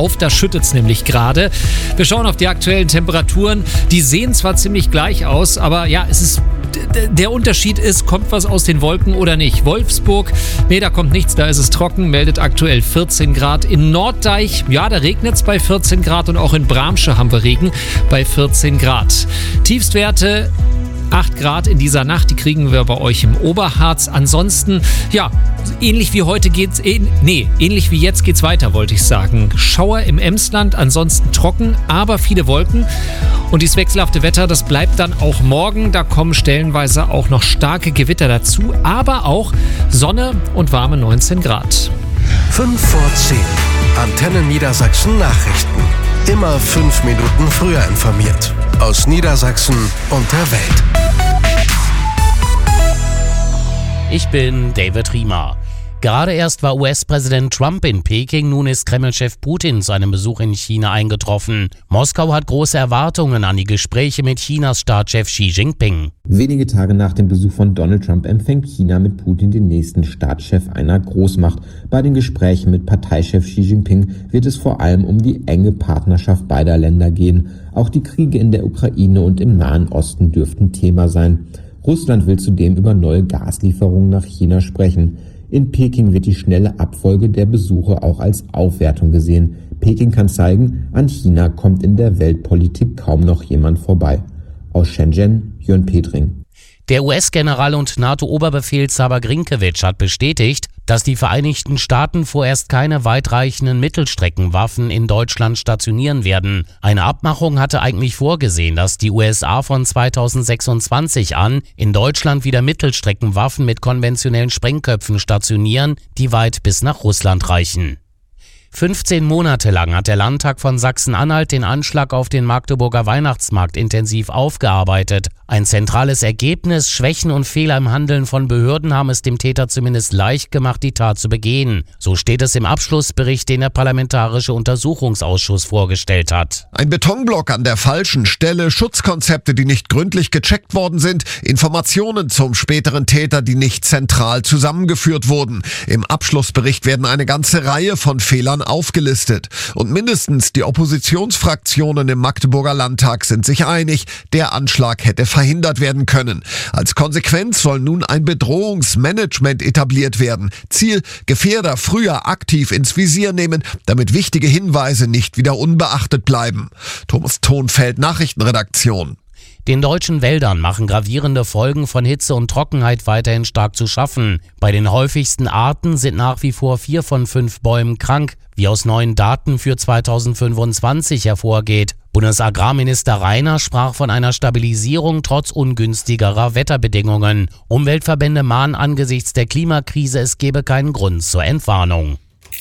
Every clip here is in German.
auf. Da schüttet es nämlich gerade. Wir schauen auf die aktuellen Temperaturen. Die sehen zwar ziemlich gleich aus, aber ja, der Unterschied ist, kommt was aus den Wolken oder nicht. Wolfsburg, nee, da kommt nichts, da ist es trocken, meldet aktuell 14 Grad. In Norddeich, ja, da regnet es bei 14 Grad und auch in Bramsche haben wir Regen bei 14 Grad. Tiefstwerte 8 Grad in dieser Nacht, die kriegen wir bei euch im Oberharz. Ansonsten, ja, ähnlich wie jetzt geht's weiter, wollte ich sagen. Schauer im Emsland, ansonsten trocken, aber viele Wolken. Und dieses wechselhafte Wetter, das bleibt dann auch morgen. Da kommen stellenweise auch noch starke Gewitter dazu, aber auch Sonne und warme 19 Grad. 5 vor 10. Antenne Niedersachsen Nachrichten. Immer 5 Minuten früher informiert. Aus Niedersachsen und der Welt. Ich bin David Riemer. Gerade erst war US-Präsident Trump in Peking, nun ist Kreml-Chef Putin zu einem Besuch in China eingetroffen. Moskau hat große Erwartungen an die Gespräche mit Chinas Staatschef Xi Jinping. Wenige Tage nach dem Besuch von Donald Trump empfängt China mit Putin den nächsten Staatschef einer Großmacht. Bei den Gesprächen mit Parteichef Xi Jinping wird es vor allem um die enge Partnerschaft beider Länder gehen. Auch die Kriege in der Ukraine und im Nahen Osten dürften Thema sein. Russland will zudem über neue Gaslieferungen nach China sprechen. In Peking wird die schnelle Abfolge der Besuche auch als Aufwertung gesehen. Peking kann zeigen, an China kommt in der Weltpolitik kaum noch jemand vorbei. Aus Shenzhen, Jörn Petring. Der US-General und NATO-Oberbefehlshaber Grinkiewicz hat bestätigt, dass die Vereinigten Staaten vorerst keine weitreichenden Mittelstreckenwaffen in Deutschland stationieren werden. Eine Abmachung hatte eigentlich vorgesehen, dass die USA von 2026 an in Deutschland wieder Mittelstreckenwaffen mit konventionellen Sprengköpfen stationieren, die weit bis nach Russland reichen. 15 Monate lang hat der Landtag von Sachsen-Anhalt den Anschlag auf den Magdeburger Weihnachtsmarkt intensiv aufgearbeitet. Ein zentrales Ergebnis: Schwächen und Fehler im Handeln von Behörden haben es dem Täter zumindest leicht gemacht, die Tat zu begehen. So steht es im Abschlussbericht, den der Parlamentarische Untersuchungsausschuss vorgestellt hat. Ein Betonblock an der falschen Stelle, Schutzkonzepte, die nicht gründlich gecheckt worden sind, Informationen zum späteren Täter, die nicht zentral zusammengeführt wurden. Im Abschlussbericht werden eine ganze Reihe von Fehlern aufgelistet. Und mindestens die Oppositionsfraktionen im Magdeburger Landtag sind sich einig, der Anschlag hätte verhindert werden können. Als Konsequenz soll nun ein Bedrohungsmanagement etabliert werden. Ziel: Gefährder früher aktiv ins Visier nehmen, damit wichtige Hinweise nicht wieder unbeachtet bleiben. Thomas Thonfeld, Nachrichtenredaktion. Den deutschen Wäldern machen gravierende Folgen von Hitze und Trockenheit weiterhin stark zu schaffen. Bei den häufigsten Arten sind nach wie vor 4 von 5 Bäumen krank, wie aus neuen Daten für 2025 hervorgeht. Bundesagrarminister Reiner sprach von einer Stabilisierung trotz ungünstigerer Wetterbedingungen. Umweltverbände mahnen angesichts der Klimakrise, es gebe keinen Grund zur Entwarnung.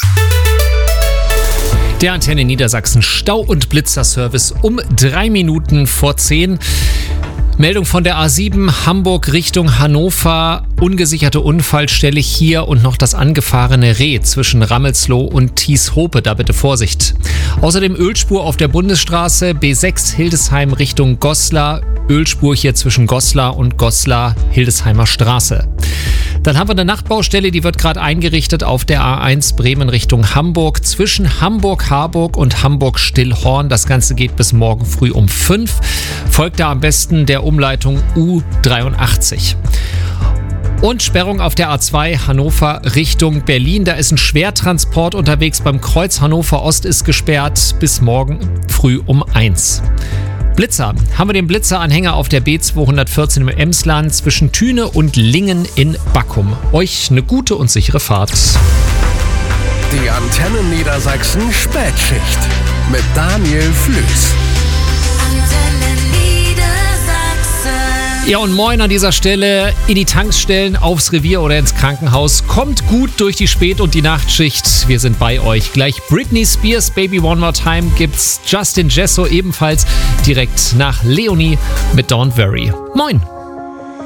Der Antenne Niedersachsen Stau- und Blitzerservice um 3 Minuten vor 10. Meldung von der A7 Hamburg Richtung Hannover. Ungesicherte Unfallstelle hier und noch das angefahrene Reh zwischen Rammelsloh und Thieshope. Da bitte Vorsicht. Außerdem Ölspur auf der Bundesstraße B6 Hildesheim Richtung Goslar. Ölspur hier zwischen Goslar und Goslar Hildesheimer Straße. Dann haben wir eine Nachtbaustelle, die wird gerade eingerichtet auf der A1 Bremen Richtung Hamburg. Zwischen Hamburg-Harburg und Hamburg-Stillhorn. Das Ganze geht bis morgen früh um 5. Folgt da am besten der Umleitung U83. Und Sperrung auf der A2 Hannover Richtung Berlin. Da ist ein Schwertransport unterwegs beim Kreuz. Hannover Ost ist gesperrt bis morgen früh um 1. Blitzer. Haben wir den Blitzeranhänger auf der B214 im Emsland zwischen Thüne und Lingen in Backum. Euch eine gute und sichere Fahrt. Die Antenne Niedersachsen Spätschicht mit Daniel Flüß. Ja, und moin an dieser Stelle in die Tankstellen, aufs Revier oder ins Krankenhaus. Kommt gut durch die Spät- und die Nachtschicht. Wir sind bei euch. Gleich Britney Spears, Baby One More Time, gibt's Justin Jesso ebenfalls direkt nach Leonie mit Don't Worry. Moin.